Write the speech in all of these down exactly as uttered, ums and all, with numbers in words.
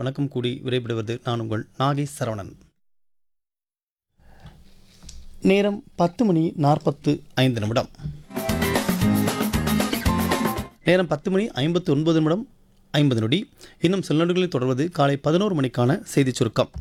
வணக்கம் கூடி விரைவிடுவது நான் உங்கள் நாகேஷ் சரவணன். நேரம் பத்து மணி நாற்பத்து ஐந்து நிமிடம். நேரம் பத்து மணி ஐம்பத்து ஒன்பது நிமிடம் ஐம்பது நொடி. இன்னும் சில நொடிகளில் தொடர்வது காலை பதினோரு மணிக்கான செய்திச் சுருக்கம்.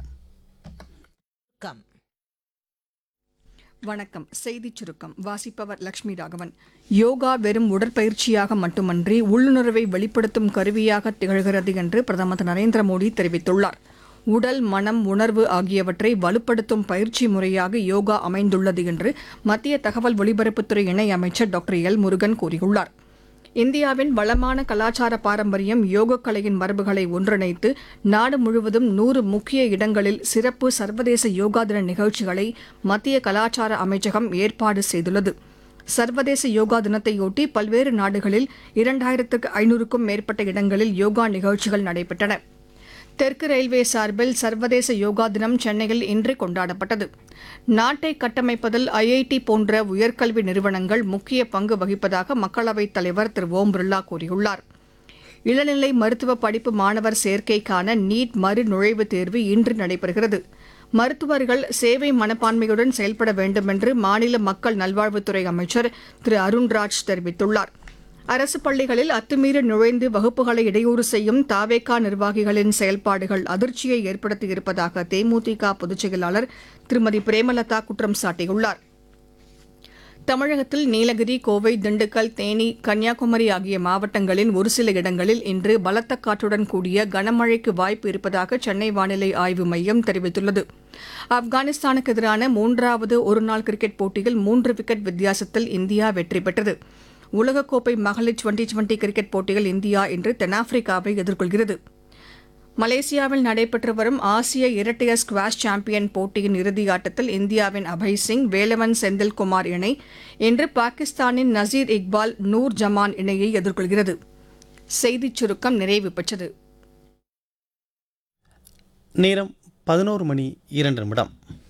வணக்கம். செய்திச் சுருக்கம் வாசிப்பவர் லட்சுமி ராகவன். யோகா வெறும் உடற்பயிற்சியாக மட்டுமன்றி உள்ளுணர்வை வெளிப்படுத்தும் கருவியாக திகழ்கிறது என்று பிரதமர் திரு நரேந்திர மோடி தெரிவித்துள்ளார். உடல், மனம், உணர்வு ஆகியவற்றை வலுப்படுத்தும் பயிற்சி முறையாக யோகா அமைந்துள்ளது என்று மத்திய தகவல் ஒலிபரப்புத்துறை இணையமைச்சர் டாக்டர் எல் முருகன் கூறியுள்ளார். இந்தியாவின் வளமான கலாச்சார பாரம்பரியம் யோகக்கலையின் மரபுகளை ஒன்றிணைத்து நாடு முழுவதும் நூறு முக்கிய இடங்களில் சிறப்பு சர்வதேச யோகா தின நிகழ்ச்சிகளை மத்திய கலாச்சார அமைச்சகம் ஏற்பாடு செய்துள்ளது. சர்வதேச யோகா தினத்தையொட்டி பல்வேறு நாடுகளில் இரண்டாயிரத்துக்கு ஐநூறுக்கும் மேற்பட்ட இடங்களில் யோகா நிகழ்ச்சிகள் நடைபெற்றன. தெற்கு ரயில்வே சார்பில் சர்வதேச யோகா தினம் சென்னையில் இன்று கொண்டாடப்பட்டது. நாட்டை கட்டமைப்பதில் ஐஐடி போன்ற உயர்கல்வி நிறுவனங்கள் முக்கிய பங்கு வகிப்பதாக மக்களவைத் தலைவர் திரு ஓம் பிர்லா கூறியுள்ளார். இளநிலை மருத்துவ படிப்பு மாணவர் சேர்க்கைக்கான நீட் மறு நுழைவுத் தேர்வு இன்று நடைபெறுகிறது. மருத்துவர்கள் சேவை மனப்பான்மையுடன் செயல்பட வேண்டும் என்று மாநில மக்கள் நல்வாழ்வுத்துறை அமைச்சர் திரு அருண்ராஜ் தெரிவித்துள்ளார். அரசு பள்ளிகளில் அத்துமீறி நுழைந்து வகுப்புகளை இடையூறு செய்யும் தாவேகா நிர்வாகிகளின் செயல்பாடுகள் அதிர்ச்சியை ஏற்படுத்தியிருப்பதாக தேமுதிக பொதுச் செயலாளர் திருமதி பிரேமலதா குற்றம் சாட்டியுள்ளார். தமிழகத்தில் நீலகிரி, கோவை, திண்டுக்கல், தேனி, கன்னியாகுமரி ஆகிய மாவட்டங்களின் ஒரு சில இடங்களில் இன்று பலத்த காற்றுடன் கூடிய கனமழைக்கு வாய்ப்பு இருப்பதாக சென்னை வானிலை ஆய்வு மையம் தெரிவித்துள்ளது. ஆப்கானிஸ்தானுக்கு எதிரான மூன்றாவது ஒருநாள் கிரிக்கெட் போட்டியில் மூன்று விக்கெட் வித்தியாசத்தில் இந்தியா வெற்றி பெற்றது. உலகக்கோப்பை மகளிர் டுவெண்டி டுவெண்டி கிரிக்கெட் போட்டியில் இந்தியா இன்று தென்னாப்பிரிக்காவை எதிர்கொள்கிறது. மலேசியாவில் நடைபெற்று வரும் ஆசிய இரட்டையர் ஸ்குவாஷ் சாம்பியன் போட்டியின் இறுதியாட்டத்தில் இந்தியாவின் அபய் சிங், வேலவன் செந்தில்குமார் இணை இன்று பாகிஸ்தானின் நசீர் இக்பால், நூர் ஜமான் இணையை எதிர்கொள்கிறது. செய்திச் சுருக்கம் நிறைவு பெற்றது. நேரம் பதினோரு மணி இரண்டு நிமிடம்.